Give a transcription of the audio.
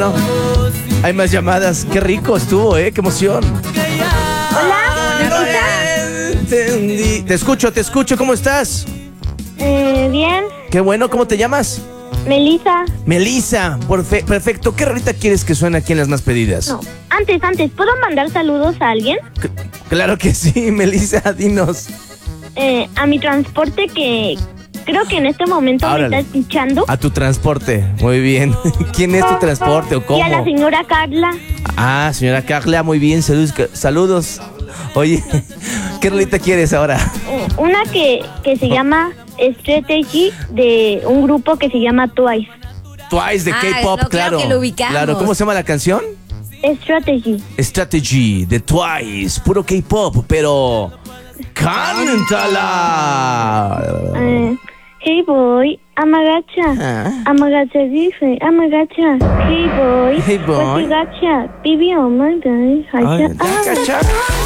No, hay más llamadas. Qué rico estuvo, qué emoción. Hola, ¿me escuchas? Te escucho. ¿Cómo estás? Bien. Qué bueno. ¿Cómo te llamas? Melissa. Melissa. Perfecto. ¿Qué rolita quieres que suene aquí en las más pedidas? No, antes, ¿puedo mandar saludos a alguien? Claro que sí, Melissa, dinos. A mi transporte que creo que en este momento Órale. me está escuchando. A tu transporte. Muy bien. ¿Quién es tu transporte o cómo? Y a la señora Carla. Ah, señora Carla, muy bien. Saludos. Oye, ¿qué rolita quieres ahora? Una que se llama Strategy, de un grupo que se llama Twice. Twice de K-pop, no, claro que lo ubicamos. Claro, ¿cómo se llama la canción? Strategy. Strategy de Twice, puro K-pop, pero cántala. Hey boy, amagacha. Amagacha dice, amagacha. Hey boy. Hey boy. What you gotcha? Baby, oh my god. Ay, gacha.